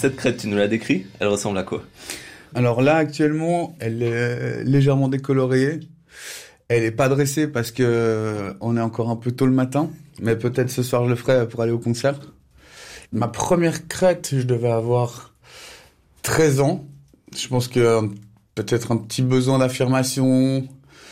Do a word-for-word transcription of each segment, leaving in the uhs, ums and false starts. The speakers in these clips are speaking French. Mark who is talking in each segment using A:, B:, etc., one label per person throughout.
A: cette crête, tu nous la décris, elle ressemble à quoi?
B: Alors là, actuellement, elle est légèrement décolorée. Elle est pas dressée parce que on est encore un peu tôt le matin. Mais peut-être ce soir, je le ferai pour aller au concert. Ma première crête, je devais avoir treize ans. Je pense que peut-être un petit besoin d'affirmation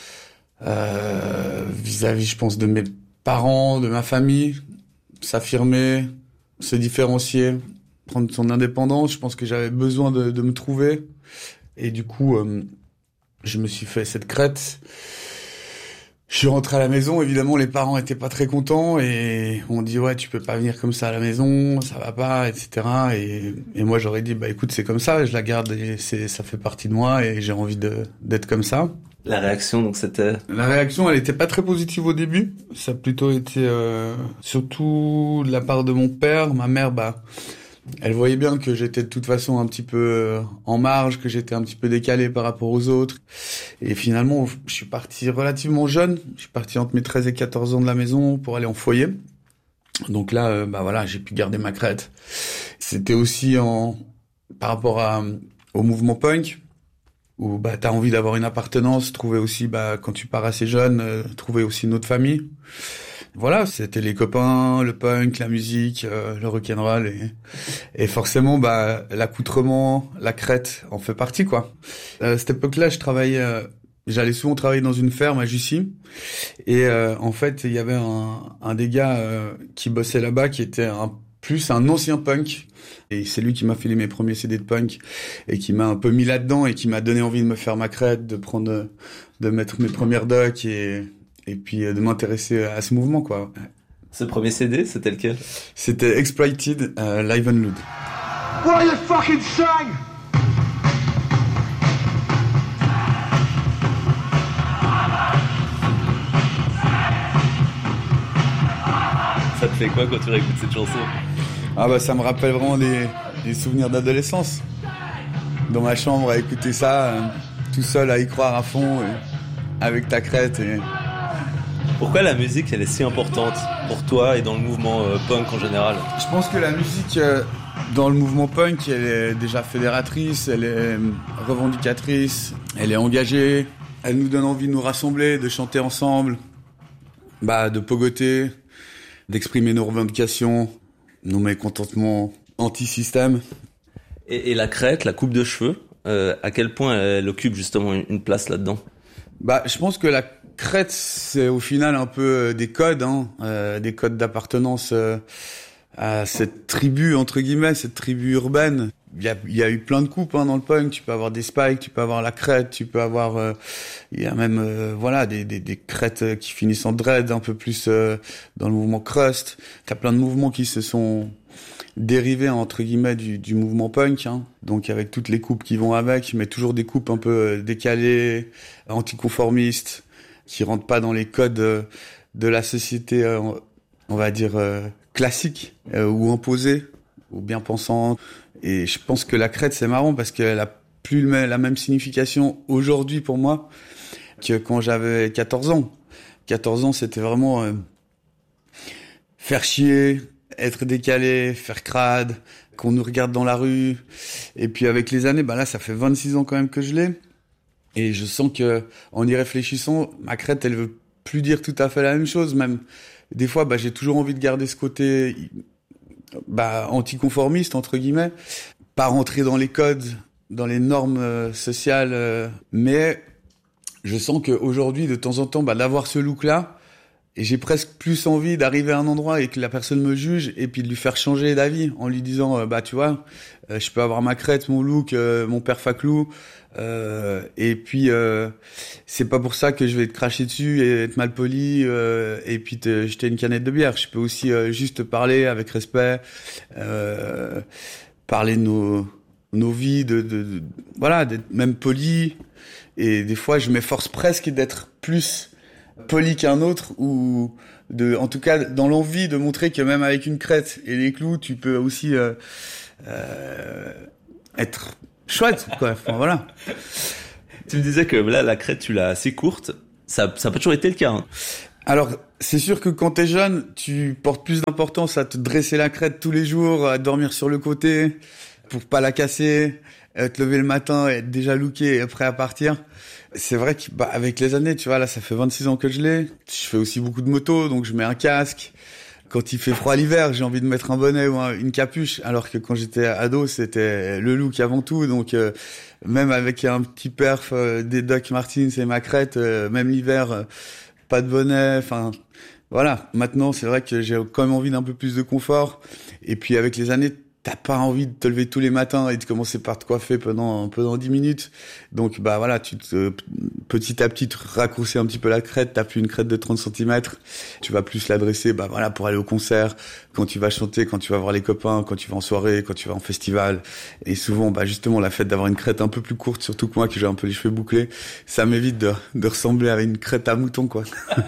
B: euh, vis-à-vis, je pense, de mes parents, de ma famille. S'affirmer, se différencier, prendre son indépendance. Je pense que j'avais besoin de, de me trouver. Et du coup, euh, je me suis fait cette crête. Je suis rentré à la maison, évidemment, les parents étaient pas très contents et on dit ouais, tu peux pas venir comme ça à la maison, ça va pas, et cetera. Et, et moi, j'aurais dit bah écoute, c'est comme ça, je la garde et c'est, ça fait partie de moi et j'ai envie de d'être comme ça.
A: La réaction, donc c'était...
B: La réaction, elle était pas très positive au début. Ça a plutôt été euh, surtout de la part de mon père. Ma mère, bah, elle voyait bien que j'étais de toute façon un petit peu euh, en marge, que j'étais un petit peu décalé par rapport aux autres. Et finalement, je suis parti relativement jeune. Je suis parti entre mes treize et quatorze ans de la maison pour aller en foyer. Donc là, euh, bah voilà, j'ai pu garder ma crête. C'était aussi en par rapport à au mouvement punk, où bah t'as envie d'avoir une appartenance, trouver aussi bah quand tu pars assez jeune, euh, trouver aussi une autre famille. Voilà, c'était les copains, le punk, la musique, euh, le rock'n'roll et et forcément bah l'accoutrement, la crête en fait partie quoi. À cette époque-là, je travaillais euh, j'allais souvent travailler dans une ferme à Jussy et euh, en fait, il y avait un un des gars euh, qui bossait là-bas qui était un plus un ancien punk. Et c'est lui qui m'a filé mes premiers C D de punk et qui m'a un peu mis là-dedans et qui m'a donné envie de me faire ma crête, de prendre, de mettre mes premières docks et, et puis de m'intéresser à ce mouvement, quoi.
A: Ce premier C D, c'était lequel?
B: C'était Exploited, euh, Live and Loud.
C: What are you fucking saying?
A: Ça te fait quoi quand tu réécoutes cette chanson?
B: Ah bah ça me rappelle vraiment des, des souvenirs d'adolescence. Dans ma chambre à écouter ça, euh, tout seul à y croire à fond, et, avec ta crête. Et...
A: Pourquoi la musique elle est si importante pour toi et dans le mouvement euh, punk en général?
B: Je pense que la musique euh, dans le mouvement punk, elle est déjà fédératrice, elle est revendicatrice, elle est engagée, elle nous donne envie de nous rassembler, de chanter ensemble, bah de pogoter, d'exprimer nos revendications, nos mécontentements anti-système.
A: Et, et la crête, la coupe de cheveux, euh, à quel point elle occupe justement une place là-dedans?
B: Bah, je pense que la crête, c'est au final un peu des codes, hein, euh, des codes d'appartenance euh, à cette tribu, entre guillemets, cette tribu urbaine. Il y a, il y a eu plein de coupes hein, dans le punk. Tu peux avoir des spikes, tu peux avoir la crête, tu peux avoir... Euh, il y a même euh, voilà des, des, des crêtes qui finissent en dread, un peu plus euh, dans le mouvement crust. T'as plein de mouvements qui se sont dérivés, entre guillemets, du, du mouvement punk. Hein. Donc avec toutes les coupes qui vont avec, mais toujours des coupes un peu décalées, anticonformistes, qui rentrent pas dans les codes euh, de la société, euh, on va dire, euh, classique euh, ou imposée, ou bien pensante. Et je pense que la crête, c'est marrant parce qu'elle a plus la même signification aujourd'hui pour moi que quand j'avais quatorze ans. quatorze ans, c'était vraiment euh, faire chier, être décalé, faire crade, qu'on nous regarde dans la rue. Et puis avec les années, bah là, ça fait vingt-six ans quand même que je l'ai. Et je sens que, en y réfléchissant, ma crête, elle veut plus dire tout à fait la même chose. Même des fois, bah, j'ai toujours envie de garder ce côté, bah, anticonformiste entre guillemets, pas rentrer dans les codes, dans les normes euh, sociales, euh, mais je sens que aujourd'hui, de temps en temps, bah, d'avoir ce look-là, et j'ai presque plus envie d'arriver à un endroit et que la personne me juge et puis de lui faire changer d'avis en lui disant, euh, bah, tu vois, euh, je peux avoir ma crête, mon look, euh, mon père Faclou. Euh, et puis euh, c'est pas pour ça que je vais te cracher dessus et être mal poli euh, et puis te jeter une canette de bière. Je peux aussi euh, juste te parler avec respect, euh, parler de nos nos vies, de, de, de voilà, d'être même poli. Et des fois, je m'efforce presque d'être plus poli qu'un autre, ou de, en tout cas, dans l'envie de montrer que même avec une crête et les clous, tu peux aussi euh, euh, être chouette, quoi. Enfin, voilà.
A: Tu me disais que là, la crête, tu l'as assez courte. Ça, ça a pas toujours été le cas. Hein.
B: Alors, c'est sûr que quand t'es jeune, tu portes plus d'importance à te dresser la crête tous les jours, à dormir sur le côté, pour pas la casser, euh, te lever le matin et être déjà looké et prêt à partir. C'est vrai que bah, avec les années, tu vois, là, ça fait vingt-six ans que je l'ai. Je fais aussi beaucoup de moto, donc je mets un casque. Quand il fait froid l'hiver, j'ai envie de mettre un bonnet ou un, une capuche, alors que quand j'étais ado, c'était le look avant tout. Donc euh, même avec un petit perf euh, des Doc Martens et ma crête, euh, même l'hiver, euh, pas de bonnet. Enfin voilà. Maintenant, c'est vrai que j'ai quand même envie d'un peu plus de confort. Et puis avec les années, t'as pas envie de te lever tous les matins et de commencer par te coiffer pendant pendant dix minutes. Donc bah voilà, tu te, petit à petit tu raccourcis un petit peu la crête, t'as plus une crête de trente centimètres, tu vas plus l'adresser bah voilà pour aller au concert, quand tu vas chanter, quand tu vas voir les copains, quand tu vas en soirée, quand tu vas en festival. Et souvent bah justement la fait d'avoir une crête un peu plus courte, surtout que moi qui j'ai un peu les cheveux bouclés, ça m'évite de de ressembler à une crête à mouton quoi.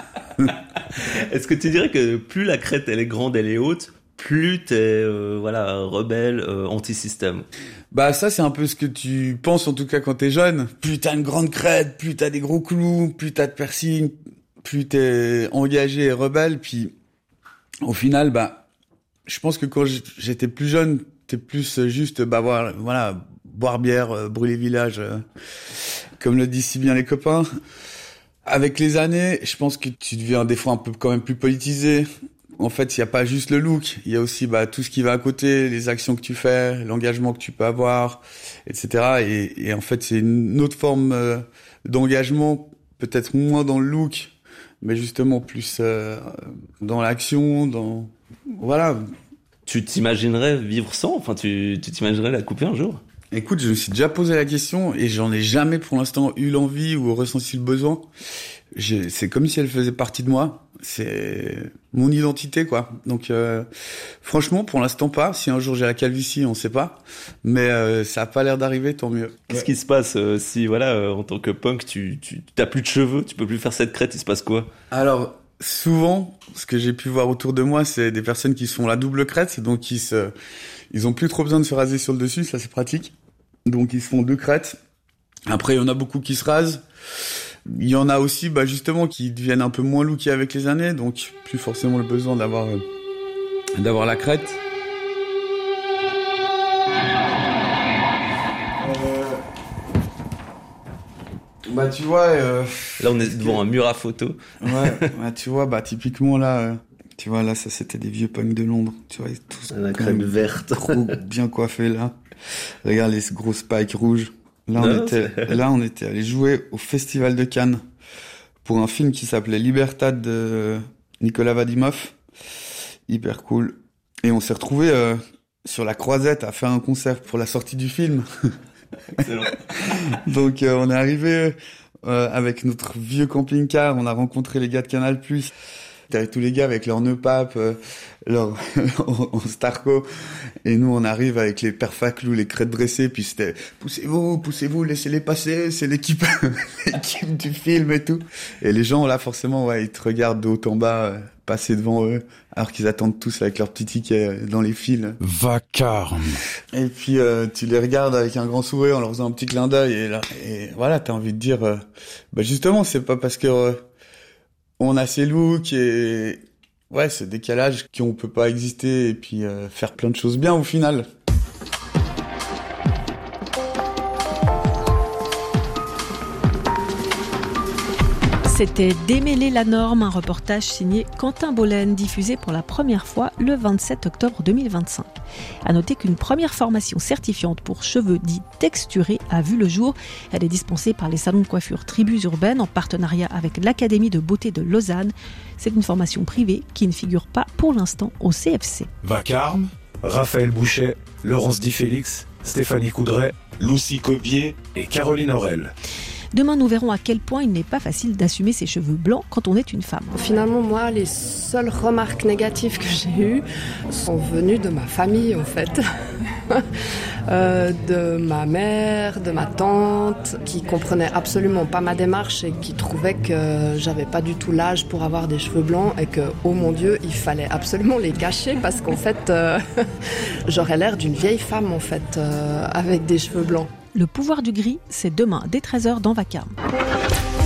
A: Est-ce que tu dirais que plus la crête elle est grande, elle est haute, plus t'es euh, voilà rebelle, euh, anti-système?
B: Bah ça c'est un peu ce que tu penses en tout cas quand t'es jeune. Plus t'as une grande crête, plus t'as des gros clous, plus t'as de piercing, plus t'es engagé et rebelle. Puis au final bah je pense que quand j'étais plus jeune, t'es plus juste bah voilà, voilà boire bière, euh, brûler village, euh, comme le disent si bien les copains. Avec les années, je pense que tu deviens des fois un peu quand même plus politisé. En fait, il y a pas juste le look, il y a aussi bah tout ce qui va à côté, les actions que tu fais, l'engagement que tu peux avoir, et cetera. Et, et en fait, c'est une autre forme euh, d'engagement, peut-être moins dans le look, mais justement plus euh, dans l'action, dans voilà.
A: Tu t'imaginerais vivre sans? Enfin, tu tu t'imaginerais la couper un jour?
B: Écoute, je me suis déjà posé la question et j'en ai jamais pour l'instant eu l'envie ou ressenti le besoin. J'ai, c'est comme si elle faisait partie de moi. C'est mon identité, quoi. Donc, euh, franchement, pour l'instant pas. Si un jour j'ai la calvitie, on sait pas. Mais euh, ça a pas l'air d'arriver, tant mieux.
A: Qu'est-ce
B: Ouais.
A: qui se passe euh, si, voilà, euh, en tant que punk, tu tu t'as plus de cheveux, tu peux plus faire cette crête, il se passe quoi?
B: Alors, souvent, ce que j'ai pu voir autour de moi, c'est des personnes qui se font la double crête, donc qui se, ils ont plus trop besoin de se raser sur le dessus, ça c'est pratique. Donc ils se font deux crêtes. Après, il y en a beaucoup qui se rasent. Il y en a aussi, bah, justement, qui deviennent un peu moins lookés avec les années, donc plus forcément le besoin d'avoir, euh, d'avoir la crête. Euh... Bah, tu vois, euh...
A: Là, on est devant un mur à photos.
B: Ouais, bah, tu vois, bah, typiquement, là, euh... tu vois, là, ça, c'était des vieux punks de Londres. Tu vois, ils tous
A: La crème verte.
B: trop bien coiffés, là. Regarde les gros spikes rouges. Là, on
A: Non,
B: était,
A: c'est...
B: là, on était allé jouer au Festival de Cannes pour un film qui s'appelait Libertad de Nicolas Vadimov. Hyper cool. Et on s'est retrouvés euh, sur la Croisette à faire un concert pour la sortie du film.
A: Excellent.
B: Donc, euh, on est arrivé euh, avec notre vieux camping-car. On a rencontré les gars de Canal+. T'avais tous les gars avec leurs nœuds papes, euh, leur en, en Starco, et nous on arrive avec les perfaclous, les crêtes dressées, puis c'était poussez-vous, poussez-vous, laissez-les passer, c'est l'équipe, l'équipe du film et tout. Et les gens là forcément ouais ils te regardent de haut en bas euh, passer devant eux, alors qu'ils attendent tous avec leurs petits tickets dans les fils.
D: Vacarme.
B: Et puis euh, tu les regardes avec un grand sourire en leur faisant un petit clin d'œil et là et voilà t'as envie de dire euh, bah justement c'est pas parce que euh, on a ces looks et ouais, ce décalage qu'on peut pas exister et puis euh, faire plein de choses bien au final.
E: C'était Démêler la norme, un reportage signé Quentin Bollen, diffusé pour la première fois le vingt-sept octobre deux mille vingt-cinq. À noter qu'une première formation certifiante pour cheveux dits texturés a vu le jour. Elle est dispensée par les salons de coiffure Tribus Urbaines en partenariat avec l'Académie de beauté de Lausanne. C'est une formation privée qui ne figure pas pour l'instant au C F C.
D: Vacarme, Raphaël Bouchet, Laurence Di Félix, Stéphanie Coudray, Lucie Cobier et Caroline Aurel.
E: Demain, nous verrons à quel point il n'est pas facile d'assumer ses cheveux blancs quand on est une femme.
F: Finalement, moi, les seules remarques négatives que j'ai eues sont venues de ma famille, en fait. euh, de ma mère, de ma tante, qui comprenaient absolument pas ma démarche et qui trouvaient que j'avais pas du tout l'âge pour avoir des cheveux blancs et que, oh mon Dieu, il fallait absolument les cacher parce qu'en fait, euh, j'aurais l'air d'une vieille femme, en fait, euh, avec des cheveux blancs.
E: Le pouvoir du gris, c'est demain dès treize heures dans Vacarme.